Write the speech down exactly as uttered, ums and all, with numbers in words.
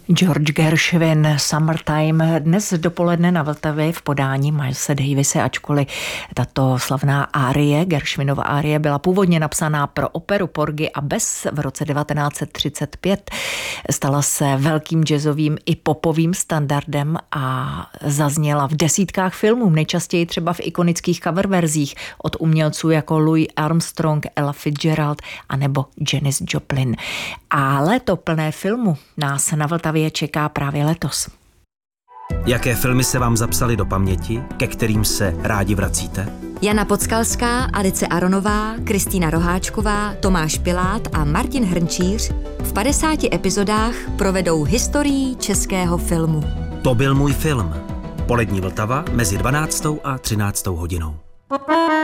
George Gershwin, Summertime, dnes dopoledne na Vltavě v podání Milese Davise, ačkoliv tato slavná árie, Gershwinova árie, byla původně napsaná pro operu Porgy a Bess v roce devatenáct set třicet pět. Stala se velkým jazzovým i popovým standardem a zazněla v desítkách filmů, nejčastěji třeba v ikonických coververzích od umělců jako Louis Armstrong, Ella Fitzgerald anebo Janis Joplin. A léto plné filmu nás na Vltavě čeká právě letos. Jaké filmy se vám zapsaly do paměti, ke kterým se rádi vracíte? Jana Podskalská, Alice Aronová, Kristýna Roháčková, Tomáš Pilát a Martin Hrnčíř v padesáti epizodách provedou historií českého filmu. To byl můj film. Polední Vltava mezi dvanáctou a třináctou hodinou.